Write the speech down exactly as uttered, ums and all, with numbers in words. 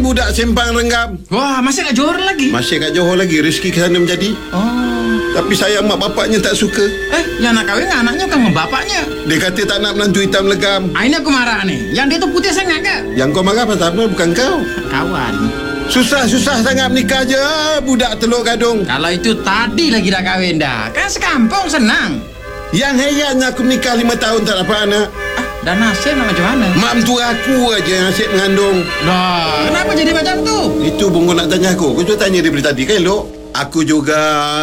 budak Sempang Renggam. Wah, masih kat Johor lagi? Masih kat Johor lagi. Rezeki ke sana menjadi. Oh. Tapi sayang mak bapaknya tak suka. Eh, yang nak kahwin dengan anaknya bukan sama bapaknya. Dia kata tak nak menantu hitam legam. Ah, ini aku marah nih. Yang dia tu putih sangat ke? Yang kau marah pasal apa? Bukan kau. Kawan. Susah-susah sangat menikah je budak Teluk Gadung. Kalau itu tadi lagi dah kahwin dah. Kan sekampung senang. Yang herannya aku menikah lima tahun tak dapat anak. Ah, dan nasib nak macam mana? Mak mentua aku aja yang asyik mengandung. Dah, kenapa jadi macam tu? Itu Bungo nak tanya aku. Kau tu tanya dia dari tadi kan elok. Aku juga